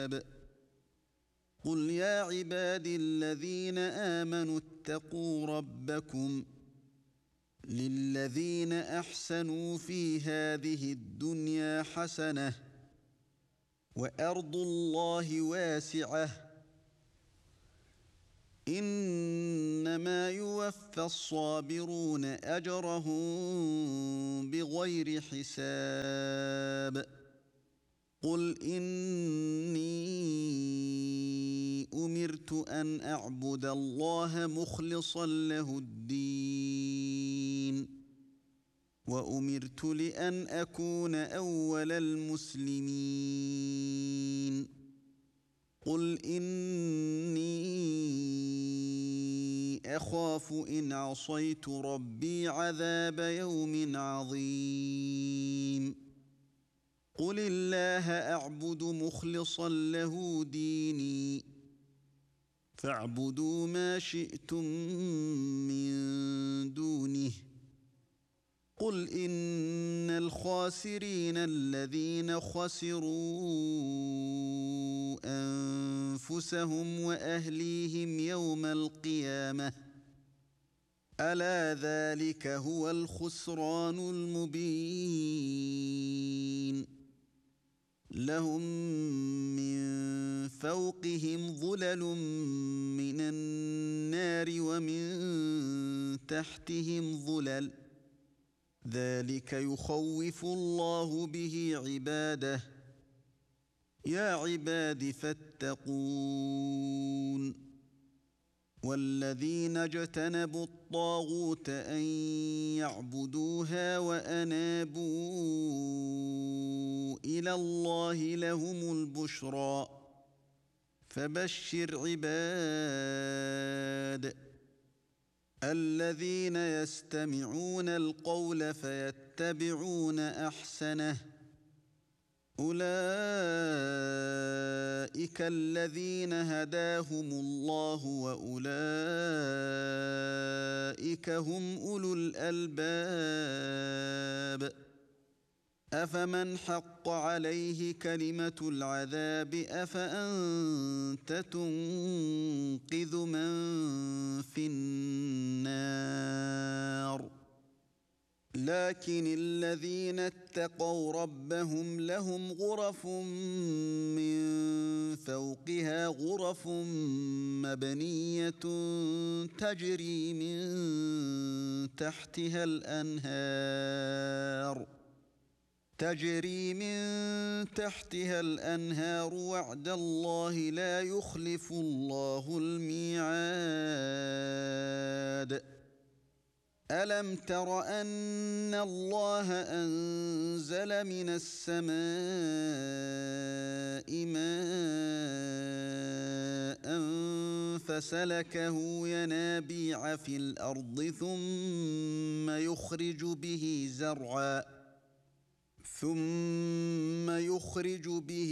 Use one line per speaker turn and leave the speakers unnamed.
قل يا عبادي الذين آمنوا اتقوا ربكم للذين أحسنوا في هذه الدنيا حسنة وأرض الله واسعة إنما يوفى الصابرون أجرهم بغير حساب قل إني أمرت أن أعبد الله مخلصا له الدين وأمرت لأن أكون أول المسلمين قل إني أخاف إن عصيت ربي عذاب يوم عظيم قل الله أعبد مخلصا له ديني فاعبدوا ما شئتم من دونه قل إن الخاسرين الذين خسروا أنفسهم وأهليهم يوم القيامة ألا ذلك هو الخسران المبين لهم من فوقهم ظلل من النار ومن تحتهم ظلل ذلك يخوف الله به عباده يا عباد فاتقون والذين اجتنبوا الطاغوت أن يعبدوها وأنابوا إلى الله لهم البشرى فبشر عباد الذين يستمعون القول فيتبعون أحسنه أولئك الذين هداهم الله وأولئك هم أولو الألباب أفمن حق عليه كلمة العذاب أفأنت تنقذ من في النار لكن الذين اتقوا ربهم لهم غرف من فوقها غرف مبنية تجري من تحتها الأنهار وعد الله لا يخلف الله الميعاد ألم تر أن الله أنزل من السماء ماء فسلكه ينابيع في الأرض ثم يخرج به